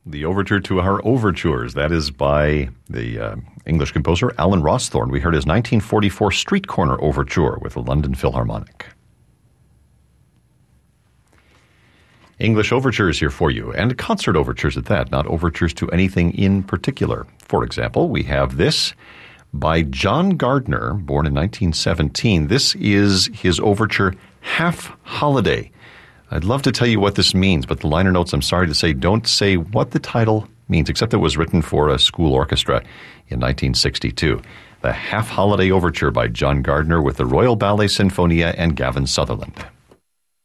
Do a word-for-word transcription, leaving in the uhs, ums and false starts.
The overture to our overtures. That is by the uh, English composer Alan Rawsthorne. We heard his nineteen forty-four Street Corner Overture with the London Philharmonic. English overtures here for you, and concert overtures at that, not overtures to anything in particular. For example, we have this by John Gardner, born in nineteen seventeen. This is his overture, Half Holiday. I'd love to tell you what this means, but the liner notes, I'm sorry to say, don't say what the title means, except it was written for a school orchestra in nineteen sixty-two. The Half Holiday Overture by John Gardner with the Royal Ballet Sinfonia and Gavin Sutherland.